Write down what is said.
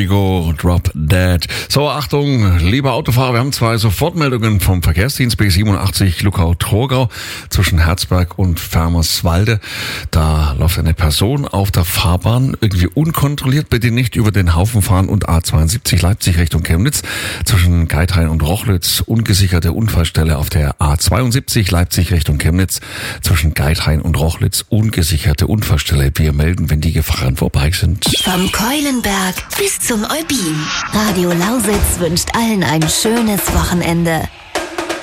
Rodrigo, Drop Dead. So, Achtung, lieber Autofahrer, wir haben 2 Sofortmeldungen vom Verkehrsdienst B87 Luckau-Torgau zwischen Herzberg und Fermerswalde. Da läuft eine Person auf der Fahrbahn irgendwie unkontrolliert. Bitte nicht über den Haufen fahren und A72 Leipzig Richtung Chemnitz. Zwischen Geithain und Rochlitz ungesicherte Unfallstelle auf der A72 Leipzig Richtung Chemnitz. Zwischen Geithain und Rochlitz ungesicherte Unfallstelle. Wir melden, wenn die Gefahren vorbei sind. Vom Keulenberg bis zum Eubin. Radio Lausitz wünscht allen ein schönes Wochenende.